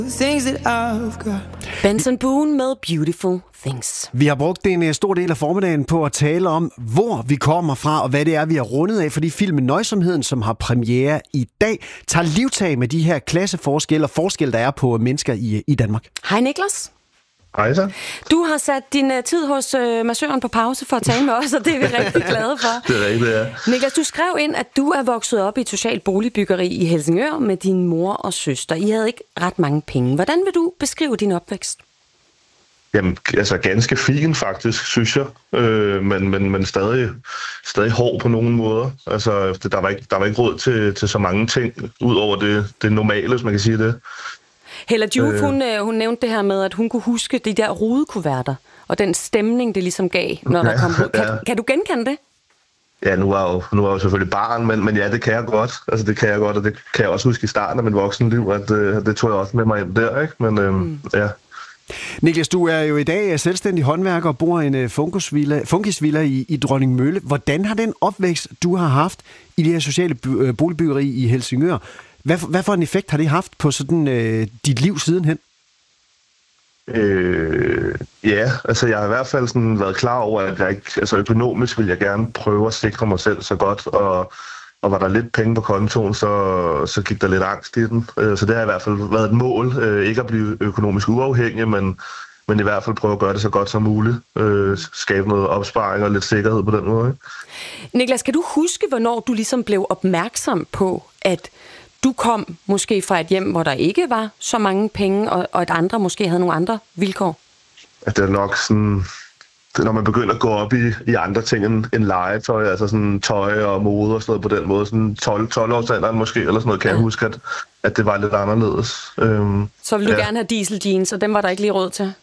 Benson Boone med Beautiful Things. Vi har brugt en stor del af formiddagen på at tale om, hvor vi kommer fra, og hvad det er, vi har rundet af, fordi filmen Nøjsomheden, som har premiere i dag, tager livtag med de her klasseforskelle og forskelle, der er på mennesker i Danmark. Hej Niklas. Hej så. Du har sat din tid hos massøren på pause for at tale med os, og det er vi rigtig glade for. Det er rigtigt, ja. Niklas, du skrev ind, at du er vokset op i et socialt boligbyggeri i Helsingør med din mor og søster. I havde ikke ret mange penge. Hvordan vil du beskrive din opvækst? Jamen, altså ganske fin faktisk, synes jeg. Men stadig hård på nogle måder. Altså, der var ikke råd til så mange ting, ud over det normale, hvis man kan sige det. Hella Juf, hun nævnte det her med, at hun kunne huske de der rudekuverter, og den stemning, det ligesom gav, når der kom ud. Kan du genkende det? Ja, nu er jeg jo selvfølgelig barn, men ja, det kan jeg godt. Altså, det kan jeg godt, og det kan jeg også huske i starten af mit voksenliv, at det tog jeg også med mig ind der, ikke? Men ja. Niklas, du er jo i dag selvstændig håndværker og bor i en funkisvilla i Dronningmølle. Hvordan har den opvækst, du har haft i det her sociale boligbyggeri i Helsingør, hvad for en effekt har det haft på sådan dit liv sidenhen? Ja, altså jeg har i hvert fald sådan været klar over, at jeg ikke, altså økonomisk vil jeg gerne prøve at sikre mig selv så godt, og var der lidt penge på kontoen, så gik der lidt angst i den. Så det har i hvert fald været et mål, ikke at blive økonomisk uafhængig, men i hvert fald prøve at gøre det så godt som muligt. Skabe noget opsparing og lidt sikkerhed på den måde. Ikke? Niklas, kan du huske, hvornår du ligesom blev opmærksom på, at du kom måske fra et hjem, hvor der ikke var så mange penge, og at andre måske havde nogle andre vilkår? At det er nok sådan, når man begynder at gå op i andre ting end legetøj, altså sådan tøj og mode og sådan noget på den måde, sådan 12-årsalderen måske, eller sådan noget, kan jeg huske, at det var lidt anderledes. Så ville du gerne have diesel jeans, og dem var der ikke lige råd til?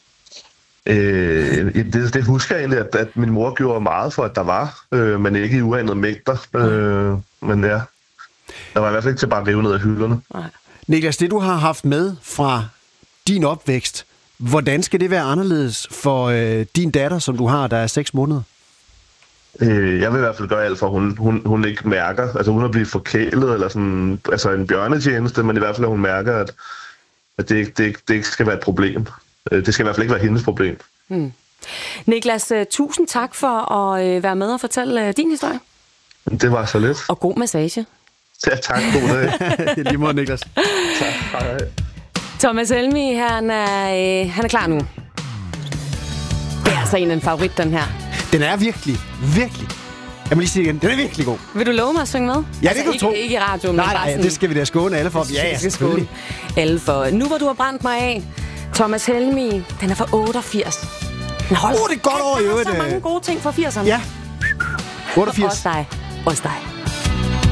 Det husker jeg egentlig, at min mor gjorde meget for, at der var, men ikke i uanede mængder. Men ja, der var i hvert fald ikke til bare at rive ned af hylderne. Nej. Niklas, det du har haft med fra din opvækst, hvordan skal det være anderledes for din datter, som du har, der er 6 måneder? Jeg vil i hvert fald gøre alt for, at hun ikke mærker, altså hun er blevet forkælet, eller sådan, altså en bjørnetjeneste, men i hvert fald, at hun mærker, at det ikke skal være et problem. Det skal i hvert fald ikke være hendes problem. Niklas, tusind tak for at være med og fortælle din historie. Det var så lidt. Og god massage. Ja, tak. God dag. Lige måde, Niklas. Tak. Hej. Thomas Helmig, han er klar nu. Det er altså en favorit, den her. Den er virkelig. Jeg må lige sige igen, den er virkelig god. Vil du love mig at synge med? Ja, det kan du tro. Ikke i radioen, men nej, det skal vi da skåne alle for. Ja, jeg skal skåne alle for. Nu hvor du har brændt mig af, Thomas Helmig, den er fra 88. Det er godt over i øvrigt. Der er så mange gode ting fra 80'erne. Ja, 88. Også dig.